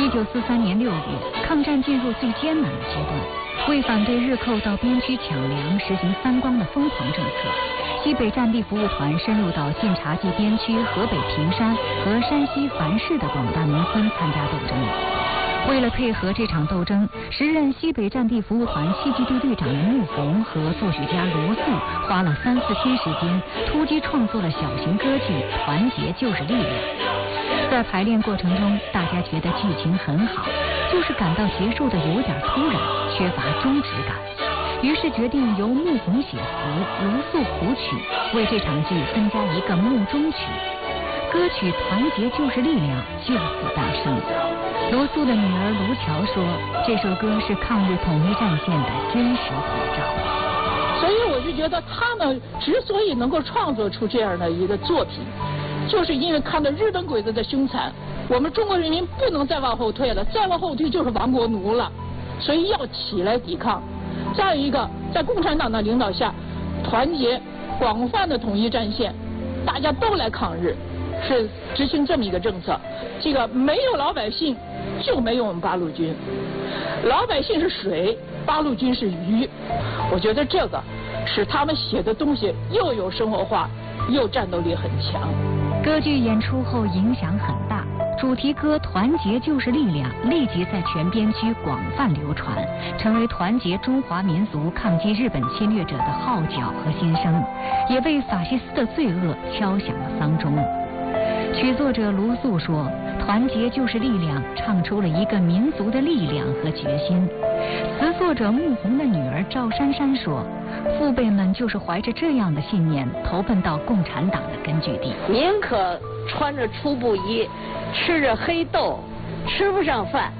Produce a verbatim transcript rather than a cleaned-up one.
九四三年六月，抗战进入最艰难的阶段。为反对日寇到边区抢粮、实行三光的疯狂政策，西北战地服务团深入到晋察冀边区河北平山和山西樊市的广大农村参加斗争。为了配合这场斗争，时任西北战地服务团戏剧队队长穆弘和作曲家罗素花了三四天时间，突击创作了小型歌剧《团结就是力量》。在排练过程中，大家觉得剧情很好，就是感到结束的有点突然，缺乏终止感。于是决定由穆弘写词，罗素谱曲，为这场剧增加一个穆中曲。歌曲《团结就是力量》就此诞生。罗素的女儿卢乔说，这首歌是抗日统一战线的真实写照。 所以我就觉得他们之所以能够创作出这样的一个作品，就是因为看到日本鬼子的凶残，我们中国人民不能再往后退了，再往后退就是亡国奴了，所以要起来抵抗。再一个，在共产党的领导下，团结广泛的统一战线，大家都来抗日，是执行这么一个政策。这个没有老百姓，就没有我们八路军。老百姓是水，八路军是鱼。我觉得这个使他们写的东西又有生活化，又战斗力很强。 歌剧演出后影响很大，主题歌《团结就是力量》立即在全边区广泛流传，成为团结中华民族抗击日本侵略者的号角和心声，也为法西斯的罪恶敲响了丧钟。曲作者卢素说，团结就是力量，唱出了一个民族的力量和决心。词作者穆弘的女儿赵珊珊说，父辈们就是怀着这样的信念投奔到共产党的根据地， 宁可穿着粗布衣，吃着黑豆，吃不上饭。